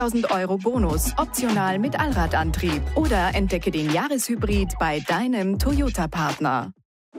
1.000 € Bonus, optional mit Allradantrieb. Oder entdecke den Jahreshybrid bei deinem Toyota-Partner.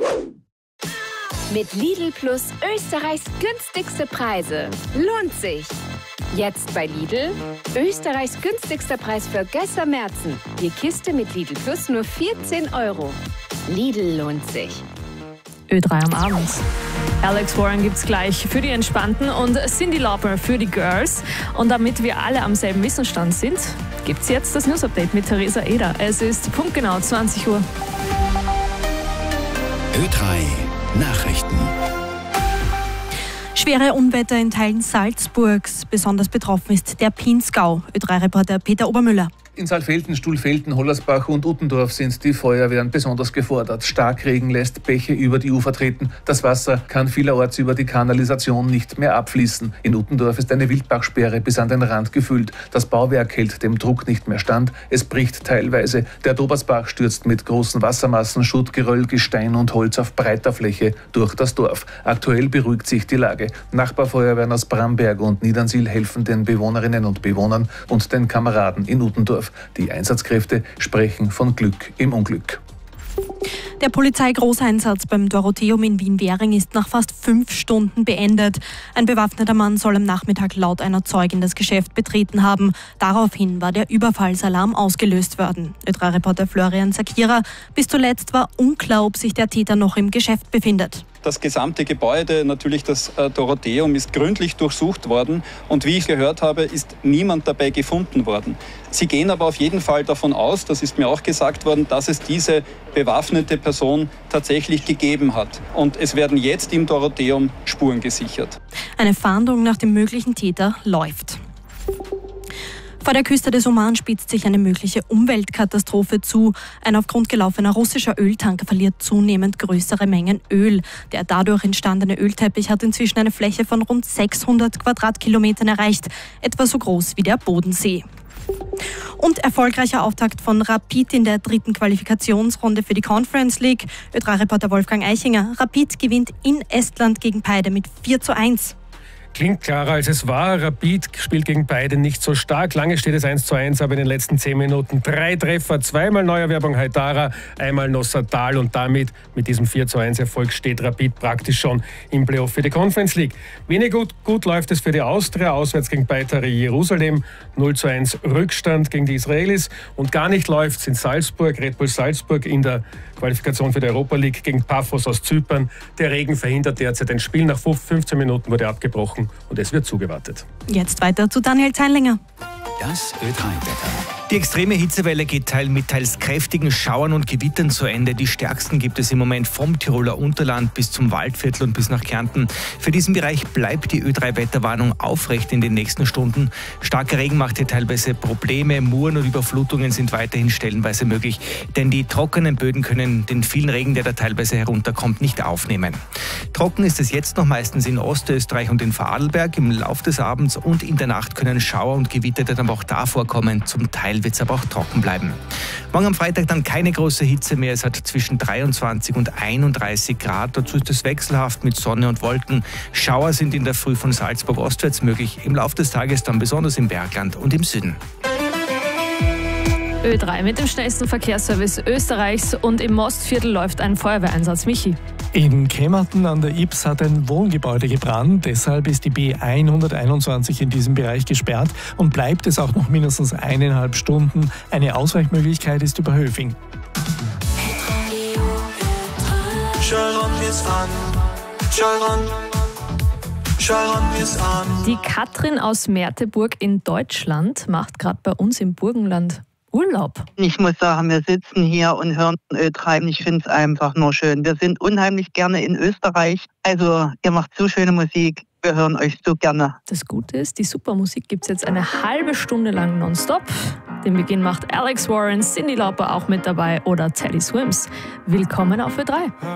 Mit Lidl Plus Österreichs günstigste Preise. Lohnt sich! Jetzt bei Lidl Österreichs günstigster Preis für Gösser Märzen. Die Kiste mit Lidl Plus nur 14 €. Lidl lohnt sich. Ö3 am Abend. Alex Warren gibt's gleich für die Entspannten und Cyndi Lauper für die Girls. Und damit wir alle am selben Wissensstand sind, gibt's jetzt das News-Update mit Theresa Eder. Es ist punktgenau 20 Uhr. Ö3 Nachrichten. Schwere Unwetter in Teilen Salzburgs. Besonders betroffen ist der Pinzgau. Ö3-Reporter Peter Obermüller. In Saalfelden, Stuhlfelden, Hollersbach und Uttendorf sind die Feuerwehren besonders gefordert. Starkregen lässt Bäche über die Ufer treten. Das Wasser kann vielerorts über die Kanalisation nicht mehr abfließen. In Uttendorf ist eine Wildbachsperre bis an den Rand gefüllt. Das Bauwerk hält dem Druck nicht mehr stand. Es bricht teilweise. Der Dobersbach stürzt mit großen Wassermassen, Schutt, Geröll, Gestein und Holz auf breiter Fläche durch das Dorf. Aktuell beruhigt sich die Lage. Nachbarfeuerwehren aus Bramberg und Niedernsiel helfen den Bewohnerinnen und Bewohnern und den Kameraden in Uttendorf. Die Einsatzkräfte sprechen von Glück im Unglück. Der Polizeigroßeinsatz beim Dorotheum in Wien-Währing ist nach fast 5 Stunden beendet. Ein bewaffneter Mann soll am Nachmittag laut einer Zeugin das Geschäft betreten haben. Daraufhin war der Überfallsalarm ausgelöst worden. Ö3-Reporter Florian Zakira. Bis zuletzt war unklar, ob sich der Täter noch im Geschäft befindet. Das gesamte Gebäude, natürlich das Dorotheum, ist gründlich durchsucht worden und wie ich gehört habe, ist niemand dabei gefunden worden. Sie gehen aber auf jeden Fall davon aus, das ist mir auch gesagt worden, dass es diese bewaffnete Person tatsächlich gegeben hat. Und es werden jetzt im Dorotheum Spuren gesichert. Eine Fahndung nach dem möglichen Täter läuft. Vor der Küste des Oman spitzt sich eine mögliche Umweltkatastrophe zu. Ein auf Grund gelaufener russischer Öltanker verliert zunehmend größere Mengen Öl. Der dadurch entstandene Ölteppich hat inzwischen eine Fläche von rund 600 Quadratkilometern erreicht, etwa so groß wie der Bodensee. Und erfolgreicher Auftakt von Rapid in der 3. Qualifikationsrunde für die Conference League. Ö3-Reporter Wolfgang Eichinger. Rapid gewinnt in Estland gegen Peide mit 4:1. Klingt klarer als es war. Rapid spielt gegen beide nicht so stark. Lange steht es 1:1, aber in den letzten 10 Minuten 3 Treffer, 2-mal Neuerwerbung Haidara, einmal Nossadal und damit mit diesem 4:1 Erfolg steht Rapid praktisch schon im Playoff für die Conference League. Wenig gut läuft es für die Austria, auswärts gegen Beitar Jerusalem, 0:1 Rückstand gegen die Israelis und gar nicht läuft es in Salzburg, Red Bull Salzburg in der Qualifikation für die Europa League gegen Paphos aus Zypern. Der Regen verhindert derzeit ein Spiel. Nach 15 Minuten wurde abgebrochen und es wird zugewartet. Jetzt weiter zu Daniel Zeinlinger. Das Ö3-Wetter. Die extreme Hitzewelle geht mit teils kräftigen Schauern und Gewittern zu Ende. Die stärksten gibt es im Moment vom Tiroler Unterland bis zum Waldviertel und bis nach Kärnten. Für diesen Bereich bleibt die Ö3-Wetterwarnung aufrecht in den nächsten Stunden. Starker Regen macht hier teilweise Probleme. Muren und Überflutungen sind weiterhin stellenweise möglich. Denn die trockenen Böden können den vielen Regen, der da teilweise herunterkommt, nicht aufnehmen. Trocken ist es jetzt noch meistens in Ostösterreich und in Vorarlberg. Im Laufe des Abends und in der Nacht können Schauer und Gewitter dann auch da vorkommen. Zum Teil wird es aber auch trocken bleiben. Morgen am Freitag dann keine große Hitze mehr. Es hat zwischen 23 und 31 Grad. Dazu ist es wechselhaft mit Sonne und Wolken. Schauer sind in der Früh von Salzburg ostwärts möglich. Im Laufe des Tages dann besonders im Bergland und im Süden. Ö3 mit dem schnellsten Verkehrsservice Österreichs und im Mostviertel läuft ein Feuerwehreinsatz. Michi. In Kemmerten an der Ybbs hat ein Wohngebäude gebrannt. Deshalb ist die B121 in diesem Bereich gesperrt und bleibt es auch noch mindestens 1,5 Stunden. Eine Ausweichmöglichkeit ist über Höfing. Die Katrin aus Merteburg in Deutschland macht gerade bei uns im Burgenland Urlaub. Ich muss sagen, wir sitzen hier und hören Ö3. Ich finde es einfach nur schön. Wir sind unheimlich gerne in Österreich. Also ihr macht so schöne Musik. Wir hören euch so gerne. Das Gute ist, die Supermusik gibt es jetzt eine halbe Stunde lang nonstop. Den Beginn macht Alex Warren, Cyndi Lauper auch mit dabei oder Teddy Swims. Willkommen auf Ö3.